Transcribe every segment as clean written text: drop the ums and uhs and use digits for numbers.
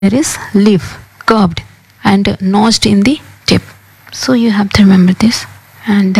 there is leaf, curved and notched in the tip. So you have to remember this. And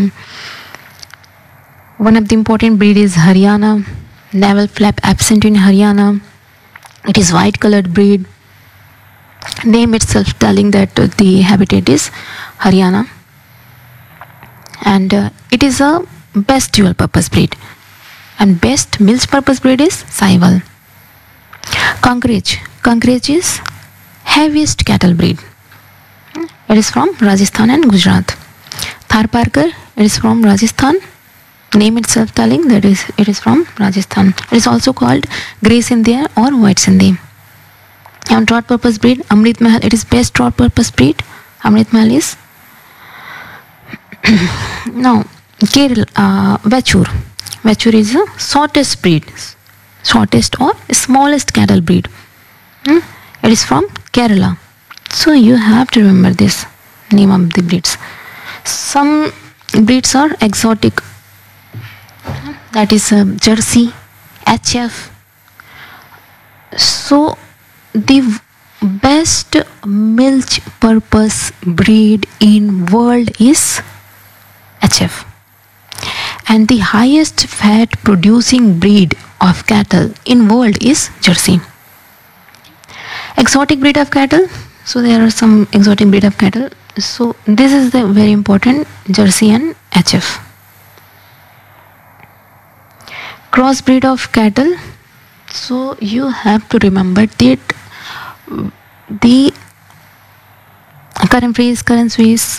one of the important breed is Haryana. Navel flap absent in Haryana. It is white colored breed. Name itself telling that the habitat is Haryana. And it is a best dual purpose breed. And best mills purpose breed is Sahiwal. Kankraj. Kankraj is heaviest cattle breed. It is from Rajasthan and Gujarat. Tharparkar, it is from Rajasthan. Name itself telling that it is from Rajasthan. It is also called Grey Sindhi or White Sindhi. And trot purpose breed, Amrit Mahal, it is best trot purpose breed. Amrit Mahal is now Kerala, Vachur. Vachur is the shortest breed, shortest or smallest cattle breed. It is from Kerala. So you have to remember this name of the breeds. Some breeds are exotic. That is Jersey, HF. So the best milk purpose breed in world is HF. And the highest fat producing breed of cattle in world is Jersey. Exotic breed of cattle. So there are some exotic breed of cattle. So this is the very important Jersey and HF. Crossbreed of cattle. So you have to remember that the current Swiss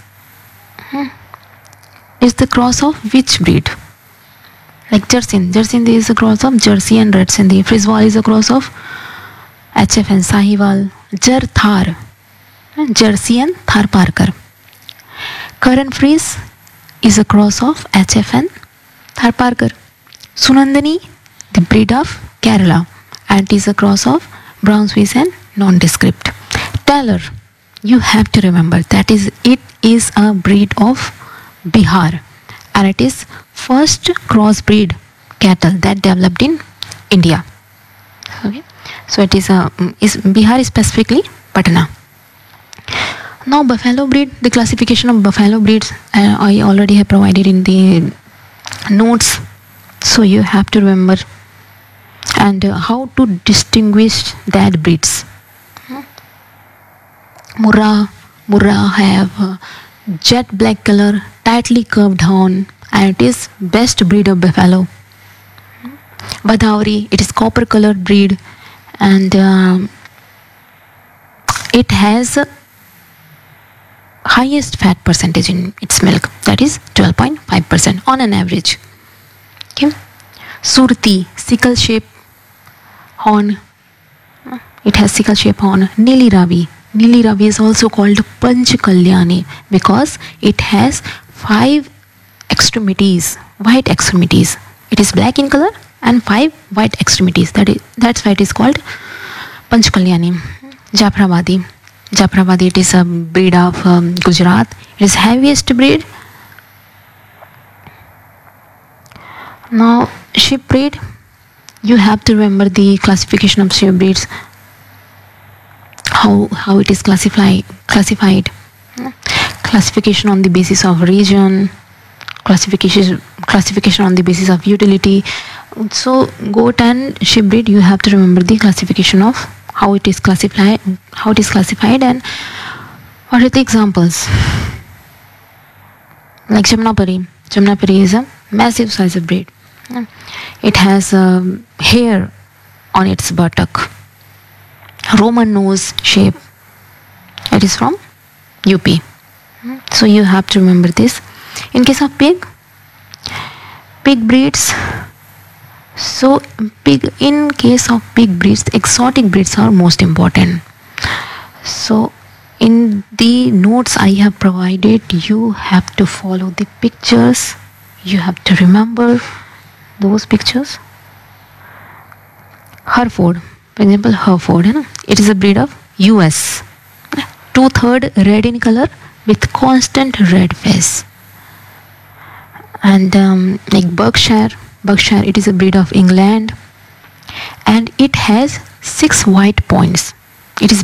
is the cross of which breed? Like Jersey. Jersey is a cross of Jersey and Red Sindhi. Friswal is a cross of HF and Sahiwal. Jar Thar, Jersey and Tharparkar. Current Frise is a cross of HF and Tharparkar. Sunandani, the breed of Kerala, and it is a cross of Brown Swiss and Nondescript. Taylor, you have to remember that it is a breed of Bihar, and it is first crossbreed cattle that developed in India. Okay, so it is Bihar, specifically Patna. Now buffalo breed, the classification of buffalo breeds I already have provided in the notes, so you have to remember and how to distinguish that breeds. Murrah have jet black color, tightly curved horn, and it is best breed of buffalo. Badauri, it is copper colored breed, and it has highest fat percentage in its milk, that is 12.5% on an average. Okay. Surti, sickle shape horn, it has sickle shape horn. Nili Ravi is also called Panch Kalyani because it has 5 extremities, white extremities. It is black in color and 5 white extremities. That's why it is called Panch Kalyani. Jaffrabadi, it is a breed of Gujarat. It is heaviest breed. Now sheep breed, you have to remember the classification of sheep breeds. How it is classified. Classification on the basis of region, classification on the basis of utility. So goat and sheep breed, you have to remember the classification of how it is classified and what are the examples. Like Jamnapuri is a massive size of breed. It has hair on its buttock, Roman nose shape. It is from UP. So you have to remember this. In case of pig breeds, so in case of pig breeds, exotic breeds are most important. So in the notes I have provided, you have to follow the pictures. You have to remember those pictures. Hereford, for example, Hereford, it is a breed of US. 2/3 red in color with constant red face. And like Berkshire, it is a breed of England, and it has 6 white points It is